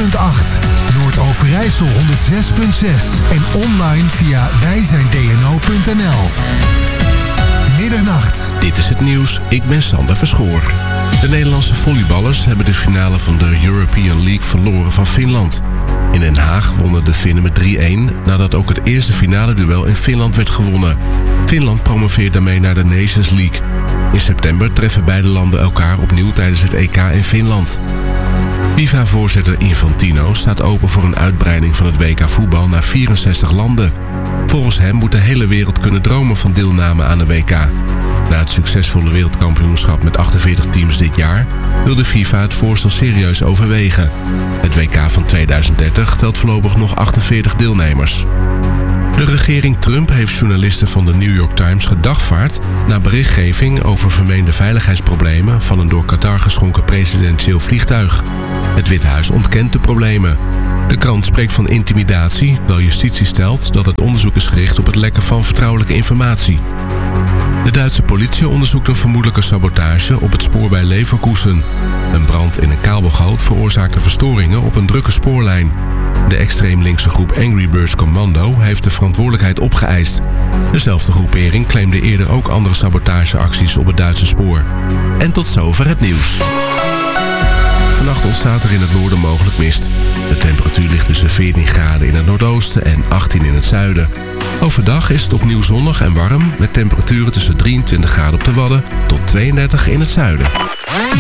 Noord-Overijssel 106.6 en online via wijzijndno.nl. Middernacht. Dit is het nieuws, ik ben Sander Verschoor. De Nederlandse volleyballers hebben de finale van de European League verloren van Finland. In Den Haag wonnen de Finnen met 3-1 nadat ook het eerste finale duel in Finland werd gewonnen. Finland promoveert daarmee naar de Nations League. In september treffen beide landen elkaar opnieuw tijdens het EK in Finland. FIFA-voorzitter Infantino staat open voor een uitbreiding van het WK voetbal naar 64 landen. Volgens hem moet de hele wereld kunnen dromen van deelname aan de WK. Na het succesvolle wereldkampioenschap met 48 teams dit jaar wil de FIFA het voorstel serieus overwegen. Het WK van 2030 telt voorlopig nog 48 deelnemers. De regering Trump heeft journalisten van de New York Times gedagvaard na berichtgeving over vermeende veiligheidsproblemen van een door Qatar geschonken presidentieel vliegtuig. Het Witte Huis ontkent de problemen. De krant spreekt van intimidatie, terwijl justitie stelt dat het onderzoek is gericht op het lekken van vertrouwelijke informatie. De Duitse politie onderzoekt een vermoedelijke sabotage op het spoor bij Leverkusen. Een brand in een kabelgoot veroorzaakte verstoringen op een drukke spoorlijn. De extreem linkse groep Angry Birds Commando heeft de verantwoordelijkheid opgeëist. Dezelfde groepering claimde eerder ook andere sabotageacties op het Duitse spoor. En tot zover het nieuws. Vannacht ontstaat er in het noorden mogelijk mist. De temperatuur ligt tussen 14 graden in het noordoosten en 18 in het zuiden. Overdag is het opnieuw zonnig en warm met temperaturen tussen 23 graden op de Wadden tot 32 in het zuiden.